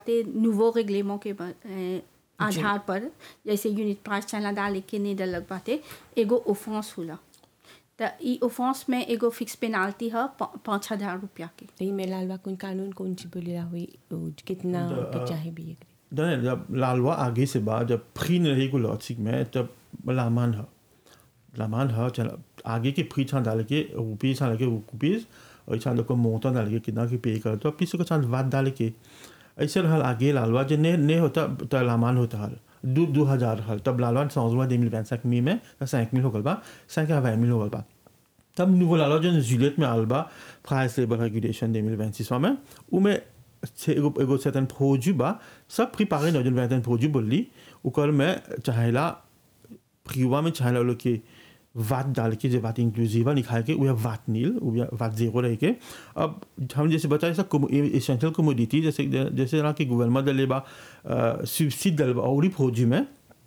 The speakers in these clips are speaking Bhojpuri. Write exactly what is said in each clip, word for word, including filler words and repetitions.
ते nouveau règlement के ब- ए, आधार पर जैसे यूनिट प्राइस चला डाले के नहीं डलक बाटे एगो ऑफेंस होला त ई ऑफेंस में एगो फिक्स पेनाल्टी है प- पाँच हजार रुपया के तो ये में लालवा कौन कानून कौन सी बोलेला हुई वो कितना तो, के अ, चाहे भी एक नहीं जब लालवा आगे से बाद जब फ्री नहीं रहेगी लॉजिक में तब लामान है लामान है चल आगे के फ्री छान डाल के रुपये छान के रुपीज और छान को मोटा डाल के कितना की पे कर तो अब किसी को छान वाद डाल के ऐसे हल आगे लालवा जो ने ने होता तो लामान होता हल दो दो हजार हल तब लालवा सौ दे मिल पैंसठ मी में cinq mille हो गल बा cinq à vingt mille हो गल बा तब nouveau लालवा जो जुलियट में आलबा price labour regulation deux mille vingt-six में où में c'est एगो एगो certain produit बा सब préparé dans une vingtaine produit बोली उकर में चाहेला प्रीवा में चाहेला लोग के वाट डाल के जो वाट इंक्लूसिव निकाल के वो वाट नील वो वाट जीरो रह के अब हम जैसे बताए सब एसेंशियल कमोडिटी जैसे जैसे ना कि गवर्नमेंट दले बा सब्सिडी दल बा और फौजी में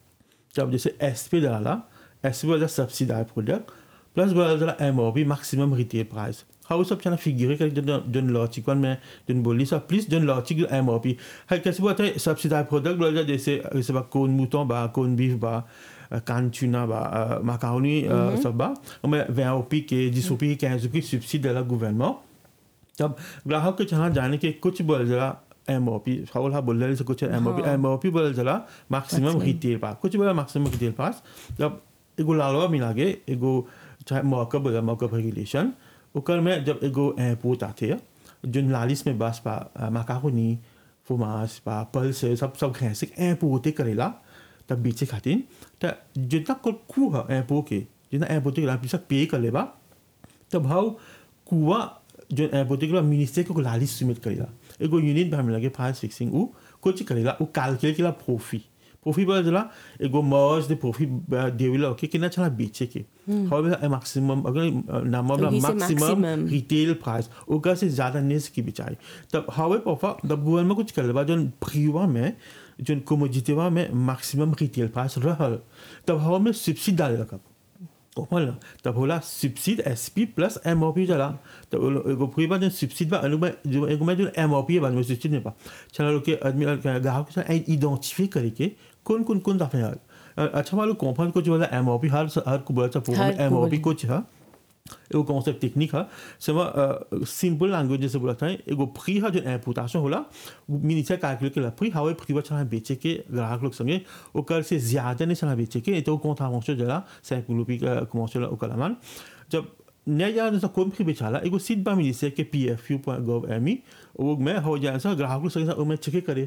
जब जैसे एस पे डाला एस पे वाला सब्सिडाइज प्रोडक्ट प्लस वाला M O P maximum retail price हाउ सब चना फिगर कर जन जन लॉजिक में जन बोली सब प्लीज जन लॉजिक एम ओ पी है कैसे बोलते हैं सब्सिडाइज प्रोडक्ट बोला जैसे जैसे बा कोन मूटन बा कोन बीफ बा कान चुना बा माकारोनी सब बा मैं vingt O P के dix O P के quinze O P सब्सिडी दला गवर्नमेंट तब ग्राहक के चाह जाने के कुछ बोल जरा एम ओ पी हाउल हा बोल रहे कुछ M O P M O P बोल जरा मैक्सिमम रिटेल पास कुछ बोला मैक्सिमम रिटेल पास जब एगो लालवा मिला के एगो चाहे मौका बोला मौका रेगुलेशन ओकर में जब एगो इम्पोर्ट आते हैं जो लालिस में बस पा माकारोनी फुमास पा पल्स सब सब खैसे इम्पोर्ट करेला तब बेचे खातिर तो जितना कुल कुआ इम्पोर्ट के जितना इम्पोर्ट के लाभ पे कर लेबा तब हाउ कुआ जो इम्पोर्ट के मिनिस्टर को लालिस सबमिट करेला एगो यूनिट में लगे प्राइस फिक्सिंग उ कुछ करेला उ कैलकुलेट केला प्रॉफिट प्रॉफिट बोला जला एगो मर्ज दे प्रॉफिट देवेला ओके कितना चला बेचे के हाउ मैक्सिमम अगर नाम वाला मैक्सिमम रिटेल प्राइस ओकर से ज्यादा नहीं सकी बेचाई तब हाउ पापा तब गवर्नमेंट में कुछ कर लेबा जो फ्रीवा में जो कमोडिटीवा में मैक्सिमम रिटेल प्राइस रहल तब हाउ में सब्सिडी डाले रखा ओपन तब होला सब्सिडी एसपी प्लस एमओपी चला तब एगो फ्रीवा जो सब्सिडी बा अनु में जो एगो में जो एमओपी बा में सब्सिडी नहीं पा चला लोग के आदमी ग्राहक से आइडेंटिफाई करके कौन कौन कौन दफे यार अच्छा मालूम कंपनी को जो वाला एमओपी हर हर को बोला था एमओपी कुछ है एगो कॉन्सेप्ट टेक्निक है समा सिंपल लैंग्वेज जैसे बोला था एगो फ्री है जो इम्पोर्टेशन होला मिनिस्टर कैलकुलेट केला फ्री हाउ फ्री चला बेचे के ग्राहक लोग संगे ओकर से ज्यादा नहीं चला बेचे के तो कौन था मौसो जला cinq mille रुपये का कमर्शियल ओकर अमान जब नया यार जैसा कौन फ्री बेचाला एगो सीट बा मिनिस्टर के पी F you point gov M E वो में हो जाए सा ग्राहक लोग संगे वो में चेक करे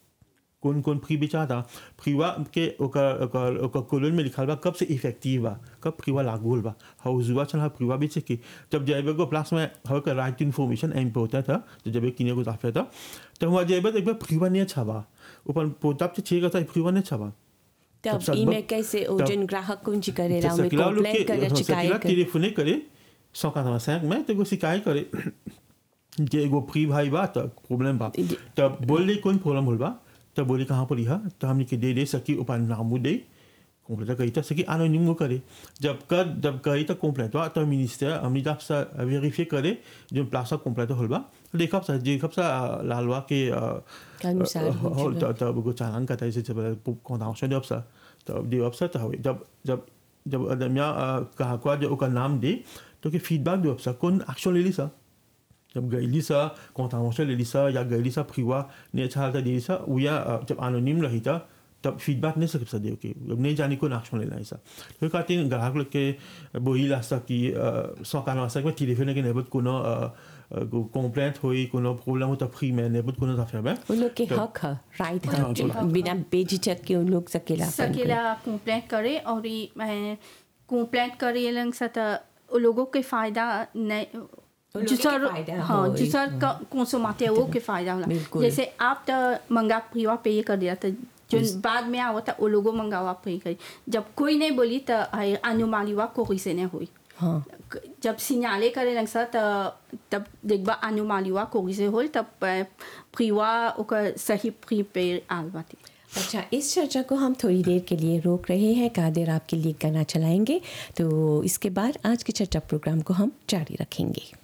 कौन कौन फ्री बेचा था फ्रीवा के ओकर ओकर ओकर कॉलोन में लिखा बा कब से इफेक्टिव बा कब फ्रीवा लागू होल बा हाउ जुआ चला फ्रीवा बेचे के जब जाइबे को प्लस में हाउ का राइट इन्फॉर्मेशन इम्पोर्टेंट था तो जब किने को जाफे था तो वहाँ जाइबे एक बार फ्रीवा नहीं अच्छा बा ऊपर पोताप से छेगा था फ्रीवा नहीं अच्छा बा तब ईमेल कैसे ओजन ग्राहक कौन ची करे राव में कंप्लेंट करे शिकायत करे टेलीफोन करे cent quatre-vingt-cinq में तो शिकायत करे जे एगो फ्री भाई बा तो प्रॉब्लम बा तब बोल ले कौन प्रॉब्लम होल बा तब बोली कहाँ पर यह तो हमने के दे दे सकी ऊपर नामू दे कंप्लेंट करी था सकी एनोनिम वो करे जब कर जब करी तो कंप्लेंट हुआ तो मिनिस्टर हमने जब सा वेरीफाई करे जो प्लासा कंप्लेंट होल बा देखा सा देखा सा लालवा के होल तब वो चालान का था इसे जब कौन आवश्यक जब सा तब दे अब सा तो जब जब जब अदमिया कहा को जो का नाम दे तो के फीडबैक दे अब सा कौन एक्शन ले ली सा जब गईली सा कॉन्ट्रावेंशन ले ली सा या गईली सा फ्रीवा ने अच्छा था दे सा वो या जब एनोनिम रही था तब फीडबैक नहीं सकता दे के जब नहीं जाने को एक्शन लेना ऐसा तो कहते हैं ग्राहक लोग के बोही लासा कि सौ कानून आसा में टेलीफोन के नेबत कोनो कंप्लेंट हुई कोनो प्रॉब्लम हो तब फ्री में नेबत कोनो दफे में उन लोग के हक है राइट है बिना बेझिझक के उन लोग सकेला सकेला कंप्लेंट करे और कंप्लेंट करे लंग सता लोगों के फायदा नहीं जिसर हाँ जिसर कंसोमाते वो के फायदा होला जैसे आप तो मंगा फ्रीवा पे कर दिया तो जो बाद में आवा था वो लोगों मंगावा पे करी जब कोई नहीं बोली तो अनुमालिवा कोई से नहीं हुई हाँ जब सिग्नाले करे लंग सा तब देखबा अनुमालिवा कोई से होल तब फ्रीवा ओकर सही फ्री पे आल बाती अच्छा इस चर्चा को हम थोड़ी देर के लिए रोक रहे हैं कादिर आपके लिए गाना चलाएंगे तो इसके बाद आज की चर्चा प्रोग्राम को हम जारी रखेंगे